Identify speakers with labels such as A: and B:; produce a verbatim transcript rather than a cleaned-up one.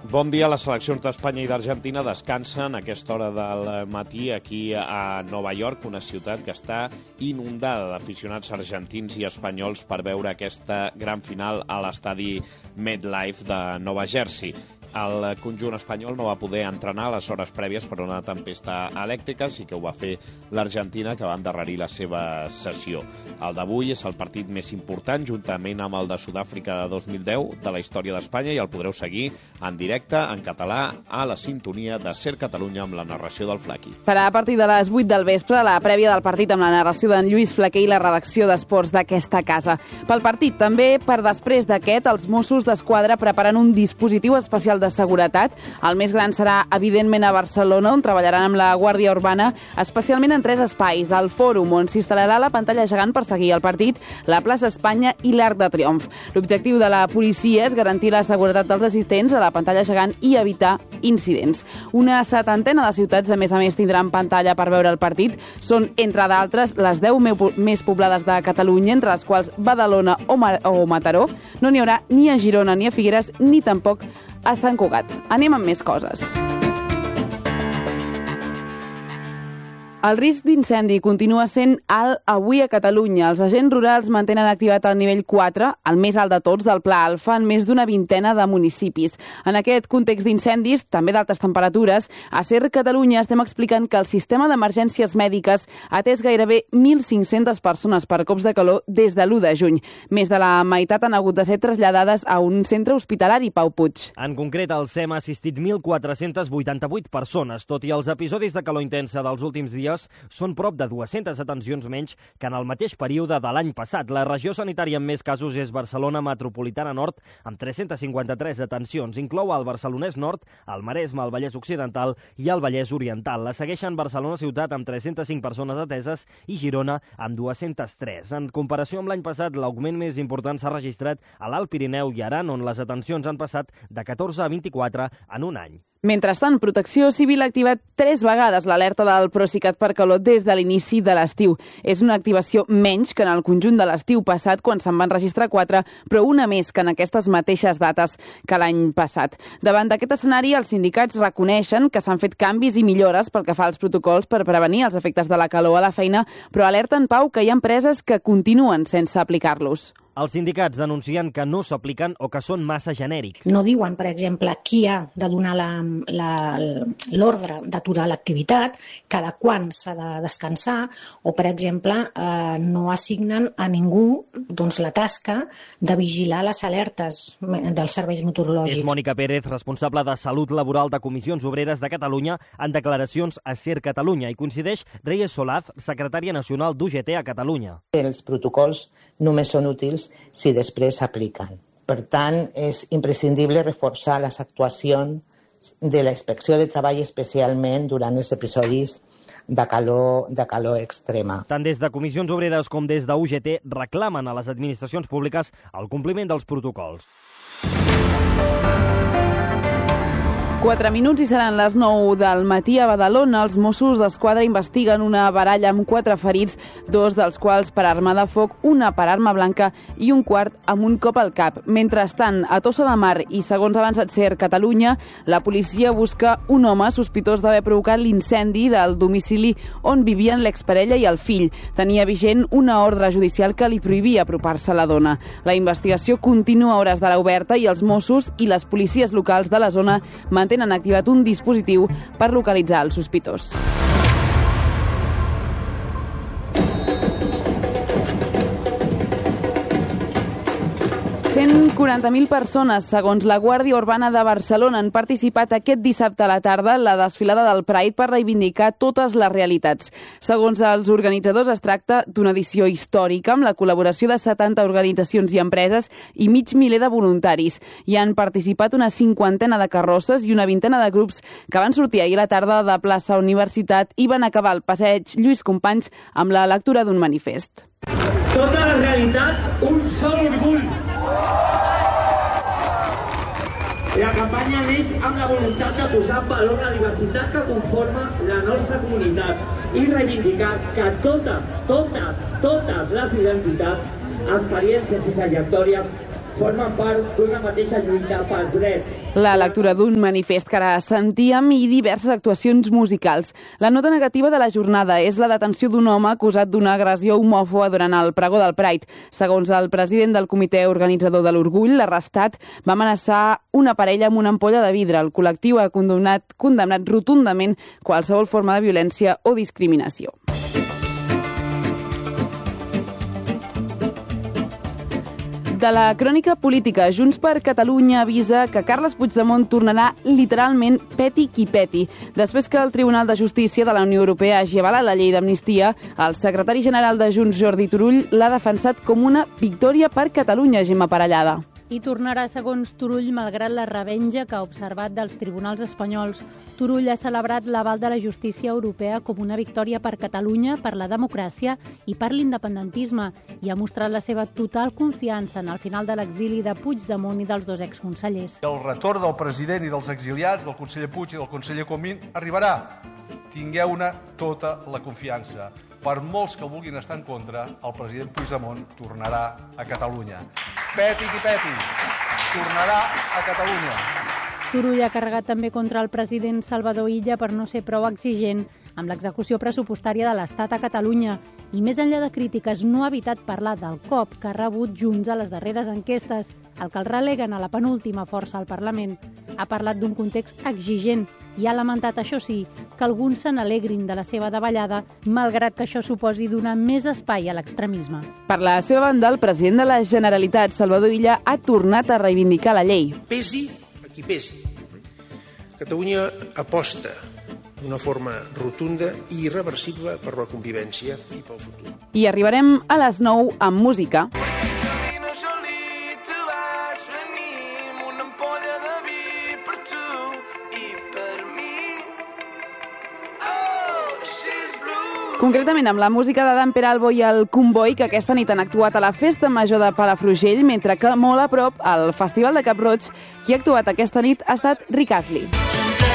A: Bon dia. Les seleccions d'Espanya i d'Argentina descansen a aquesta hora del matí aquí a Nova York, una ciutat que està inundada d'aficionats argentins i espanyols per veure aquesta gran final a l'estadi MetLife de Nova Jersey. El conjunt espanyol no va poder entrenar a les hores prèvies per una tempesta elèctrica, sí que ho va fer l'Argentina, que va endarrerir la seva sessió. El d'avui és el partit més important, juntament amb el de Sud-àfrica de dos mil deu, de la història d'Espanya, i el podreu seguir en directe, en català, a la sintonia de Ser Catalunya amb la narració del Flaqui.
B: Serà a partir de les vuit del vespre, la prèvia del partit amb la narració d'en Lluís Flaquer i la redacció d'esports d'aquesta casa. Pel partit, també, per després d'aquest, els Mossos d'Esquadra preparen un dispositiu especial de seguretat. El més gran serà, evidentment, a Barcelona, on treballaran amb la Guàrdia Urbana, especialment en tres espais: el Fòrum, on s'instal·larà la pantalla gegant per seguir el partit, la plaça Espanya i l'Arc de Triomf. L'objectiu de la policia és garantir la seguretat dels assistents a la pantalla gegant i evitar incidents. Una setantena de ciutats, a més a més, tindran pantalla per veure el partit. Són, entre d'altres, les deu més poblades de Catalunya, entre les quals Badalona o, Mar o Mataró. No n'hi haurà ni a Girona, ni a Figueres, ni tampoc a Sant Cugat. Anem amb més coses. El risc d'incendi continua sent alt avui a Catalunya. Els agents rurals mantenen activat el nivell quatre, el més alt de tots, del Pla Alfa, en més d'una vintena de municipis. En aquest context d'incendis, també d'altes temperatures, a Ser Catalunya estem explicant que el sistema d'emergències mèdiques ha atès gairebé mil cinc-centes persones per cops de calor des de l'u de juny. Més de la meitat han hagut de ser traslladades a un centre hospitalari, Pau Puig.
C: En concret, el S E M ha assistit mil quatre-cents vuitanta-vuit persones, tot i els episodis de calor intensa dels últims dies són prop de dues-centes atencions menys que en el mateix període de l'any passat. La regió sanitària amb més casos és Barcelona Metropolitana Nord, amb tres-cents cinquanta-tres atencions. Inclou el Barcelonès Nord, el Maresme, el Vallès Occidental i el Vallès Oriental. La segueixen Barcelona Ciutat, amb tres-cents cinc persones ateses, i Girona, amb dues-centes tres. En comparació amb l'any passat, l'augment més important s'ha registrat a l'Alt Pirineu i Aran, on les atencions han passat de catorze a vint-i-quatre en un any.
B: Mentrestant, Protecció Civil ha activat tres vegades l'alerta del Procicat per calor des de l'inici de l'estiu. És una activació menys que en el conjunt de l'estiu passat, quan se'n van registrar quatre, però una més que en aquestes mateixes dates que l'any passat. Davant d'aquest escenari, els sindicats reconeixen que s'han fet canvis i millores pel que fa als protocols per prevenir els efectes de la calor a la feina, però alerten, Pau, que hi ha empreses que continuen sense aplicar-los.
C: Els sindicats denuncien que no s'apliquen o que són massa genèrics.
D: No diuen, per exemple, qui ha de donar l'ordre d'aturar l'activitat, cada quan s'ha de descansar, o, per exemple, eh, no assignen a ningú doncs, la tasca de vigilar les alertes dels serveis meteorològics.
C: És Mònica Pérez, responsable de Salut Laboral de Comissions Obreres de Catalunya, en declaracions a Ser Catalunya, i coincideix Reyes Solaz, secretària nacional d'U G T a Catalunya.
E: Els protocols només són útils si després s'apliquen. Per tant, és imprescindible reforçar les actuacions de la Inspecció de Treball, especialment durant els episodis de calor, de calor extrema.
C: Tant des de Comissions Obreres com des de U G T reclamen a les administracions públiques el compliment dels protocols.
B: Quatre minuts i seran les nou del matí a Badalona. Els Mossos d'Esquadra investiguen una baralla amb quatre ferits, dos dels quals per arma de foc, una per arma blanca i un quart amb un cop al cap. Mentrestant, a Tossa de Mar i segons ha avançat Ser Catalunya, la policia busca un home sospitós d'haver provocat l'incendi del domicili on vivien l'exparella i el fill. Tenia vigent una ordre judicial que li prohibia apropar-se a la dona. La investigació continua a hores d'ara oberta i els Mossos i les policies locals de la zona mantenen han activat un dispositiu per localitzar el sospitós. cent quaranta mil persones, segons la Guàrdia Urbana de Barcelona, han participat aquest dissabte a la tarda en la desfilada del Pride per reivindicar totes les realitats. Segons els organitzadors, es tracta d'una edició històrica amb la col·laboració de setanta organitzacions i empreses i mig miler de voluntaris. Hi han participat una cinquantena de carrosses i una vintena de grups que van sortir ahir a la tarda de plaça Universitat i van acabar el passeig Lluís Companys amb la lectura d'un manifest.
F: Totes les realitats, un sol orgull. La campanya neix amb la voluntat de posar en valor la diversitat que conforma la nostra comunitat i reivindicar que totes, totes, totes les identitats, experiències i trajectòries formen part d'una mateixa lluita pels drets.
B: La lectura d'un manifest que ara sentíem i diverses actuacions musicals. La nota negativa de la jornada és la detenció d'un home acusat d'una agressió homòfoba durant el pregó del Pride. Segons el president del comitè organitzador de l'Orgull, l'arrestat va amenaçar una parella amb una ampolla de vidre. El col·lectiu ha condemnat, condemnat rotundament qualsevol forma de violència o discriminació. De la crònica política, Junts per Catalunya avisa que Carles Puigdemont tornarà literalment peti qui peti. Després que el Tribunal de Justícia de la Unió Europea hagi avalat la llei d'amnistia, el secretari general de Junts, Jordi Turull, l'ha defensat com una victòria per Catalunya, Gemma Parellada.
G: I tornarà, segons Turull, malgrat la revenja que ha observat dels tribunals espanyols. Turull ha celebrat l'aval de la justícia europea com una victòria per Catalunya, per la democràcia i per l'independentisme, i ha mostrat la seva total confiança en el final de l'exili de Puigdemont i dels dos exconsellers.
H: El retorn del president i dels exiliats, del conseller Puig i del conseller Comín, arribarà. Tingueu-ne tota la confiança. Per molts que vulguin estar en contra, el president Puigdemont tornarà a Catalunya. Peti qui peti, tornarà a Catalunya.
G: Turull ha carregat també contra el president Salvador Illa per no ser prou exigent amb l'execució pressupostària de l'Estat a Catalunya i, més enllà de crítiques, no ha evitat parlar del cop que ha rebut Junts a les darreres enquestes, el que el releguen a la penúltima força al Parlament. Ha parlat d'un context exigent i ha lamentat, això sí, que alguns se n'alegrin de la seva davallada, malgrat que això suposi donar més espai a l'extremisme.
B: Per la seva banda, el president de la Generalitat, Salvador Illa, ha tornat a reivindicar la llei.
I: Pesi a qui pesi. Catalunya aposta d'una forma rotunda i irreversible per la convivència i pel futur.
B: I arribarem a les nou amb música. Concretament amb la música d'Adam Peralbo i el Comboi, que aquesta nit han actuat a la Festa Major de Palafrugell, mentre que molt a prop, al Festival de Cap-roig, qui ha actuat aquesta nit ha estat Rick Astley.